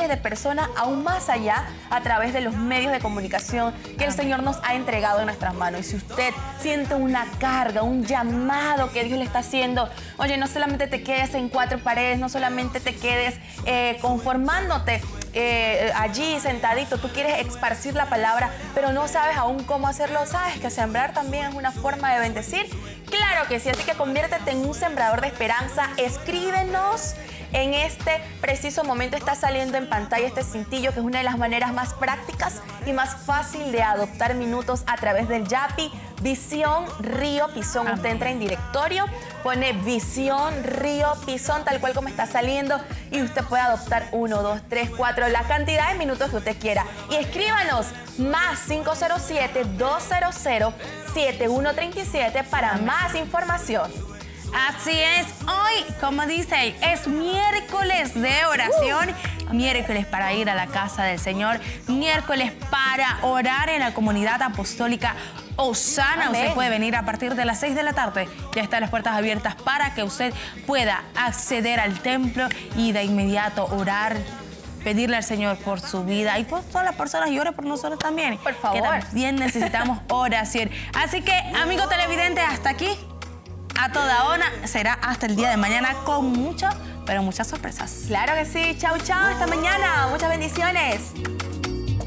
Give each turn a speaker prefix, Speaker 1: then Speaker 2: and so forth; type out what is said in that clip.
Speaker 1: miles de personas aún más allá a través de los medios de comunicación que el Señor nos ha entregado en nuestras manos. Y si usted siente una carga, un llamado que Dios le está haciendo, oye, no solamente te quedes en cuatro paredes, no solamente te quedes conformándote allí sentadito, tú quieres esparcir la palabra, pero no sabes aún cómo hacerlo. ¿Sabes que sembrar también es una forma de bendecir? Claro que sí, así que conviértete en un sembrador de esperanza. Escríbenos. En este preciso momento está saliendo en pantalla este cintillo, que es una de las maneras más prácticas y más fácil de adoptar minutos a través del Yapi. Visión Río Pisón. Usted entra en directorio, pone Visión Río Pisón, tal cual como está saliendo, y usted puede adoptar 1, 2, 3, 4, la cantidad de minutos que usted quiera. Y escríbanos más 507-200-7137 para más información.
Speaker 2: Así es, hoy, como dice, es miércoles de oración, miércoles para ir a la casa del Señor, miércoles para orar en la comunidad apostólica Osana.
Speaker 1: Amén.
Speaker 2: Usted puede venir a partir de las 6 de la tarde, ya están las puertas abiertas para que usted pueda acceder al templo y de inmediato orar, pedirle al Señor por su vida y por todas las personas, y ore por nosotros también.
Speaker 1: Por favor.
Speaker 2: Que también necesitamos oración. Así que, amigo televidente, hasta aquí. A toda hora, será hasta el día de mañana con muchas, pero muchas sorpresas.
Speaker 1: Claro que sí. Chau, chau. Hasta mañana. Muchas bendiciones.